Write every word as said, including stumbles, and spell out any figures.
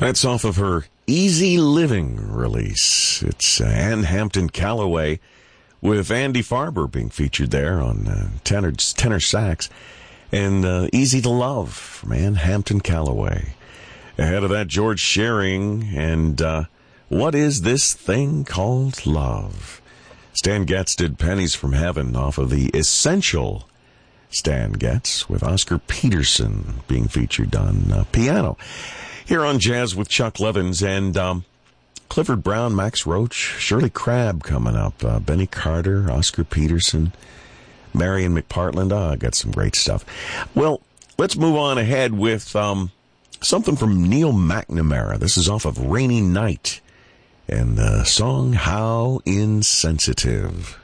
That's off of her Easy Living release. It's uh, Ann Hampton Callaway with Andy Farber being featured there on uh, tenor, tenor sax. And uh, Easy to Love from Ann Hampton Callaway. Ahead of that, George Shearing and uh, What Is This Thing Called Love? Stan Getz did Pennies from Heaven off of the Essential Stan Getz with Oscar Peterson being featured on uh, piano. Here on Jazz with Chuck Levins and um, Clifford Brown, Max Roach, Shirley Crabb coming up, uh, Benny Carter, Oscar Peterson, Marion McPartland. Ah, I got some great stuff. Well, let's move on ahead with um, something from Neil McNamara. This is off of Rainy Night and the song How Insensitive.